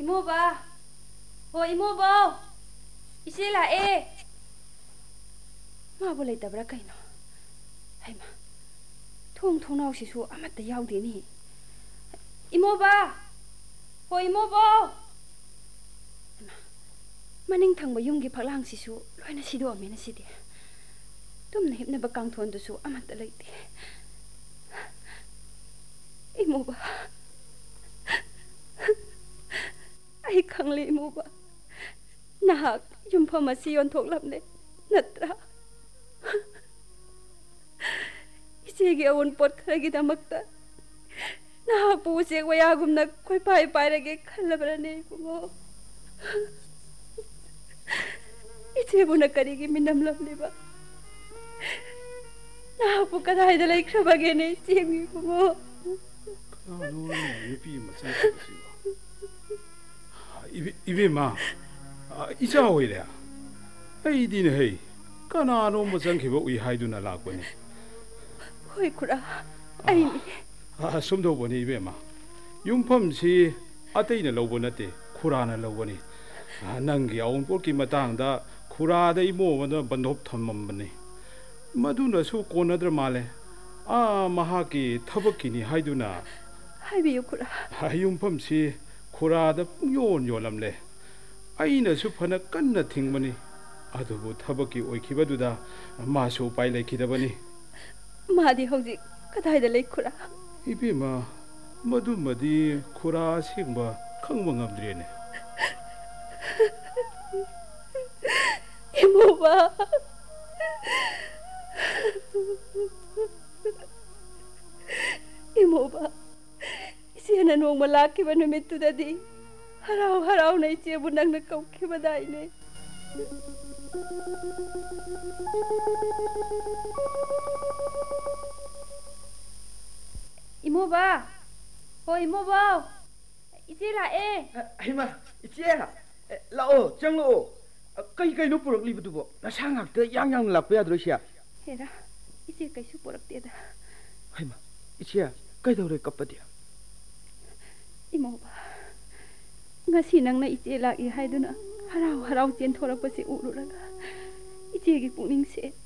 이모봐. 이모봐. 이제 라에. 마부 ꯂꯩꯇꯕ꯭ꯔꯥ ꯀꯩꯅꯣ? ꯍꯩꯃꯥ. ꯊꯣꯡꯅꯥꯎꯁꯤꯁꯨ ꯑꯃꯠꯇ ꯌꯥꯎꯗꯦꯅꯤ. 이모봐. 이모봐. ꯃꯅꯤꯡ ꯊꯪꯕ ꯌꯨꯝꯒꯤ ꯐꯛꯂꯥꯡꯁꯤꯁꯨ ꯂꯣꯏꯅ ꯁꯤꯗꯣꯛꯑꯝꯃꯦꯅ ꯁꯤꯗꯤ. ꯇꯨꯝꯅ ꯍꯤꯞꯅꯕ ꯀꯥꯡꯊꯣꯟꯗꯨꯁꯨ ꯑꯃꯠꯇ ꯂꯩꯇꯦ. 이모봐. ꯑꯩ ꯈꯪꯂꯦ 이모봐. ꯅꯍꯥꯛ ꯌꯨꯝꯐꯝ ꯑꯁꯤ ꯌꯣꯟꯊꯣꯛꯂꯝꯂꯦ ꯅꯠꯇ꯭ꯔꯥ? 이제ꯒꯤ ꯑꯋꯨꯟꯄꯣꯠ ꯈꯔꯒꯤꯗꯃꯛꯇ ꯅꯍꯥꯛꯄꯨ ꯎꯆꯦꯛ ꯋꯥꯌꯥꯒꯨꯝꯅ ꯀꯣꯏꯄꯥꯏ ꯄꯥꯏꯔꯒꯦ ꯈꯜꯂꯕ꯭ꯔꯅꯦ 이buꯉꯣ? 이제ꯕꯨꯅ ꯀꯔꯤꯒꯤ ꯃꯤꯅꯝꯂꯝꯂꯤꯕ? ꯅꯍꯥꯛꯄꯨ ꯀꯗꯥꯏꯗ ꯂꯩꯈ꯭ꯔꯕꯒꯦꯅꯦ 이제ꯒꯤ 이buꯉꯣ? ꯀꯅꯥꯅꯣꯅꯦ ꯅꯨꯄꯤ ꯑꯃ ꯆꯪꯈꯤꯕꯁꯤꯕꯣ? 이베마, 이자 ꯑꯣꯏꯔꯦ. ꯑꯩꯗꯤꯅꯦ ꯍꯩ ꯀꯅꯥꯅꯣꯝꯕ ꯆꯪꯈꯤꯕ ꯎꯏ ꯍꯥꯏꯗꯨꯅ ꯂꯥꯛꯄꯅꯤ. ꯍꯣꯏ ꯈꯨꯔꯥ, ꯑꯩꯅꯤ. ꯁꯨꯝꯗꯧꯕꯅꯤ 이베마. ꯌꯨꯝꯐꯝꯁꯤ ꯑꯇꯩꯅ ꯂꯧꯕ ꯅꯠꯇꯦ, ꯈꯨꯔꯥꯅ ꯂꯧꯕꯅꯤ. ꯅꯪꯒꯤ ꯑꯋꯨꯟꯄꯣꯠꯀꯤ ꯃꯇꯥꯡꯗ ꯈꯨꯔꯥꯗ ꯏꯃꯣꯕꯅ ꯕꯟꯗꯣꯞ ꯊꯝꯃꯝꯕꯅꯤ. ꯃꯗꯨꯅꯁꯨ ꯀꯣꯟꯅꯗ꯭ꯔ ꯃꯥꯜꯂꯦ. ꯃꯍꯥꯛꯀꯤ ꯊꯕꯛꯀꯤꯅꯤ ꯍꯥꯏꯗꯨꯅ. ꯍꯥꯏꯕꯤꯌꯨ ꯈꯨꯔꯥ. ꯌꯨꯝꯐꯝꯁꯤ ꯈꯨꯔꯥꯗ ꯄꯨꯡꯌꯣꯟ ꯌꯣꯜꯂꯝꯂꯦ. ꯑꯩꯅꯁꯨ ꯐꯅ ꯀꯟꯅ ꯊꯤꯡꯕꯅꯤ. ꯑꯗꯨꯕꯨ ꯊꯕꯛꯀꯤ ꯑꯣꯏꯈꯤꯕꯗꯨꯗ ꯃꯥꯁꯨ ꯎꯄꯥꯏ ꯂꯩꯈꯤꯗꯕꯅꯤ. ꯃꯥꯗꯤ ꯍꯧꯖꯤꯛ ꯀꯗꯥꯏꯗ ꯂꯩ ꯈꯨꯔꯥ? 이베마, ꯃꯗꯨꯃꯗꯤ ꯈꯨꯔꯥ ꯑꯁꯦꯡꯕ ꯈꯪꯕ ꯉꯝꯗ꯭ꯔꯦꯅꯦ. 이모봐. 이모봐. 이제는 노ꯡ마 ꯂꯥꯛꯈꯤꯕ ꯅꯨꯃꯤꯠꯇꯨꯗꯗꯤ ꯍꯔꯥꯎ ꯍꯔꯥꯎꯅ 이제ꯕꯨ ꯅꯪꯅ ꯀꯧꯈꯤꯕꯗꯥꯏꯅꯦ. 이모봐. 이모봐. 이제 라에. ꯍꯩꯃꯥ, ꯏꯆꯦ ꯂꯥꯛꯑꯣ ꯆꯪꯂꯛꯑꯣ. ꯀꯩꯅꯣ ꯄꯨꯔꯛꯂꯤꯕꯗꯨꯕꯣ? ꯅꯁꯥ ꯉꯥꯛꯇ ꯌꯥꯡꯅ ꯂꯥꯛꯄ ꯌꯥꯗ꯭ꯔꯣ ꯏꯆꯦ? ꯍꯦꯔꯥ, 이제 ꯀꯩꯁꯨ ꯄꯨꯔꯛꯇꯦꯗ. ꯍꯩꯃꯥ, ꯏꯆꯦ ꯀꯩꯗꯧꯔꯦ ꯀꯞꯄꯗꯤ? 이모봐. ngasi nangna 이제 ꯂꯥꯛꯏ ꯍꯥꯏꯗꯨꯅ ꯍꯔꯥꯎ ꯍꯔꯥꯎ ꯆꯦꯟꯊꯣꯔꯛꯄꯁꯤ ꯎꯔꯨꯔꯒ 이제ꯒꯤ ꯄꯨꯛꯅꯤꯡꯁꯦ